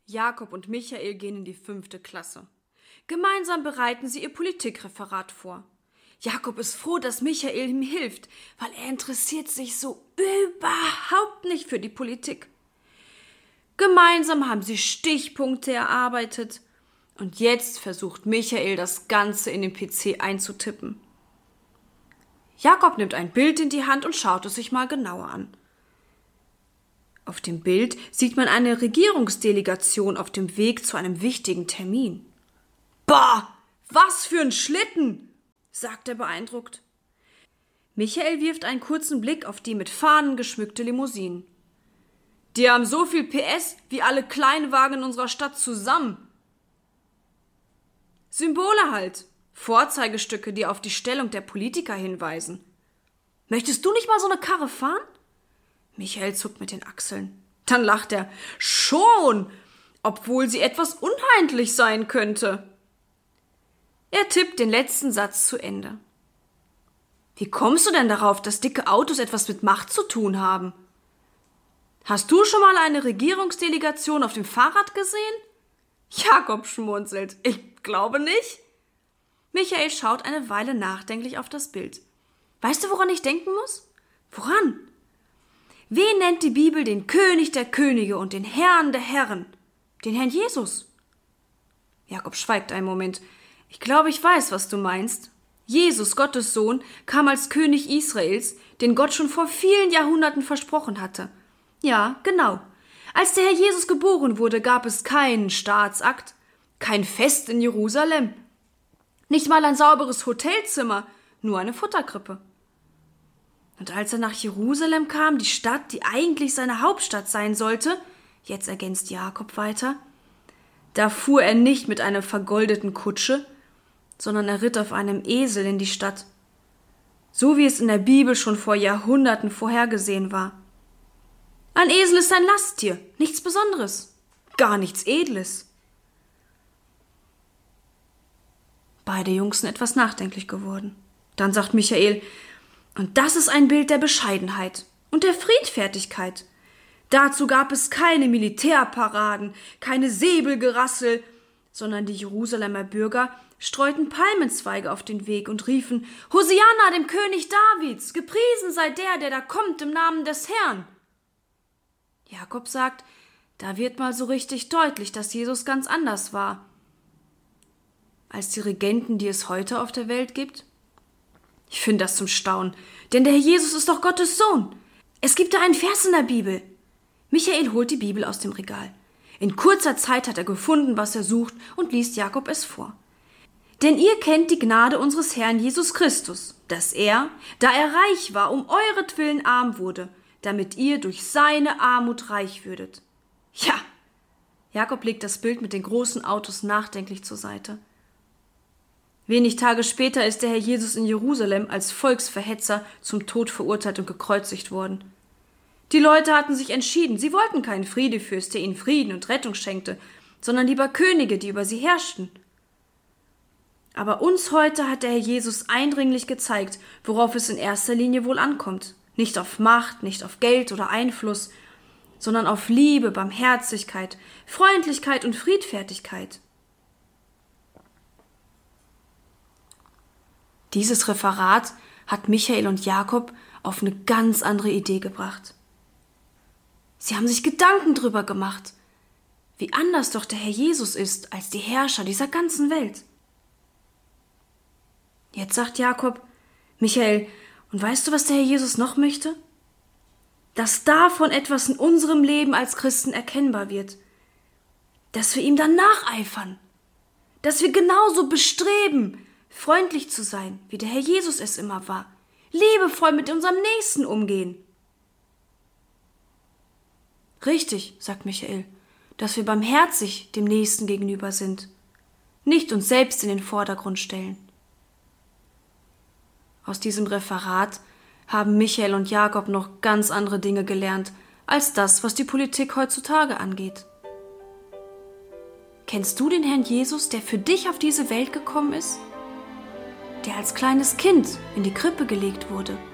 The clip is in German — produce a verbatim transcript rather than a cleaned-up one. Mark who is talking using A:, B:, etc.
A: Jakob und Michael gehen in die fünfte Klasse. Gemeinsam bereiten sie ihr Politikreferat vor. Jakob ist froh, dass Michael ihm hilft, weil er interessiert sich so überhaupt nicht für die Politik. Gemeinsam haben sie Stichpunkte erarbeitet und jetzt versucht Michael, das Ganze in den P C einzutippen. Jakob nimmt ein Bild in die Hand und schaut es sich mal genauer an. Auf dem Bild sieht man eine Regierungsdelegation auf dem Weg zu einem wichtigen Termin. »Bah, was für ein Schlitten«, sagt er beeindruckt. Michael wirft einen kurzen Blick auf die mit Fahnen geschmückte Limousinen. »Die haben so viel P S wie alle Kleinwagen in unserer Stadt zusammen.« Symbole halt, Vorzeigestücke, die auf die Stellung der Politiker hinweisen. »Möchtest du nicht mal so eine Karre fahren?« Michael zuckt mit den Achseln. Dann lacht er. »Schon, obwohl sie etwas unhandlich sein könnte.« Er tippt den letzten Satz zu Ende. »Wie kommst du denn darauf, dass dicke Autos etwas mit Macht zu tun haben? Hast du schon mal eine Regierungsdelegation auf dem Fahrrad gesehen?« Jakob schmunzelt. »Ich glaube nicht.« Michael schaut eine Weile nachdenklich auf das Bild. »Weißt du, woran ich denken muss?« »Woran?« »Wen nennt die Bibel den König der Könige und den Herrn der Herren? Den Herrn Jesus.« Jakob schweigt einen Moment. »Ich glaube, ich weiß, was du meinst. Jesus, Gottes Sohn, kam als König Israels, den Gott schon vor vielen Jahrhunderten versprochen hatte. Ja, genau. Als der Herr Jesus geboren wurde, gab es keinen Staatsakt, kein Fest in Jerusalem, nicht mal ein sauberes Hotelzimmer, nur eine Futterkrippe. Und als er nach Jerusalem kam, die Stadt, die eigentlich seine Hauptstadt sein sollte, jetzt ergänzt Jakob weiter, da fuhr er nicht mit einer vergoldeten Kutsche, sondern er ritt auf einem Esel in die Stadt, so wie es in der Bibel schon vor Jahrhunderten vorhergesehen war. Ein Esel ist ein Lasttier, nichts Besonderes, gar nichts Edles.« Beide Jungs sind etwas nachdenklich geworden. Dann sagt Michael, und das ist ein Bild der Bescheidenheit und der Friedfertigkeit. Dazu gab es keine Militärparaden, keine Säbelgerassel, sondern die Jerusalemer Bürger streuten Palmenzweige auf den Weg und riefen, »Hosianna, dem König Davids, gepriesen sei der, der da kommt im Namen des Herrn.« Jakob sagt, da wird mal so richtig deutlich, dass Jesus ganz anders war als die Regenten, die es heute auf der Welt gibt. Ich finde das zum Staunen, denn der Herr Jesus ist doch Gottes Sohn. Es gibt da einen Vers in der Bibel. Michael holt die Bibel aus dem Regal. In kurzer Zeit hat er gefunden, was er sucht, und liest Jakob es vor. »Denn ihr kennt die Gnade unseres Herrn Jesus Christus, dass er, da er reich war, um euretwillen arm wurde, damit ihr durch seine Armut reich würdet.« Ja, Jakob legt das Bild mit den großen Autos nachdenklich zur Seite. Wenig Tage später ist der Herr Jesus in Jerusalem als Volksverhetzer zum Tod verurteilt und gekreuzigt worden. Die Leute hatten sich entschieden, sie wollten keinen Friedefürst, der ihnen Frieden und Rettung schenkte, sondern lieber Könige, die über sie herrschten. Aber uns heute hat der Herr Jesus eindringlich gezeigt, worauf es in erster Linie wohl ankommt. Nicht auf Macht, nicht auf Geld oder Einfluss, sondern auf Liebe, Barmherzigkeit, Freundlichkeit und Friedfertigkeit. Dieses Referat hat Michael und Jakob auf eine ganz andere Idee gebracht. Sie haben sich Gedanken drüber gemacht, wie anders doch der Herr Jesus ist als die Herrscher dieser ganzen Welt. Jetzt sagt Jakob, Michael, und weißt du, was der Herr Jesus noch möchte? Dass davon etwas in unserem Leben als Christen erkennbar wird. Dass wir ihm dann nacheifern. Dass wir genauso bestreben, freundlich zu sein, wie der Herr Jesus es immer war. Liebevoll mit unserem Nächsten umgehen. Richtig, sagt Michael, dass wir barmherzig dem Nächsten gegenüber sind. Nicht uns selbst in den Vordergrund stellen. Aus diesem Referat haben Michael und Jakob noch ganz andere Dinge gelernt, als das, was die Politik heutzutage angeht. Kennst du den Herrn Jesus, der für dich auf diese Welt gekommen ist? Der als kleines Kind in die Krippe gelegt wurde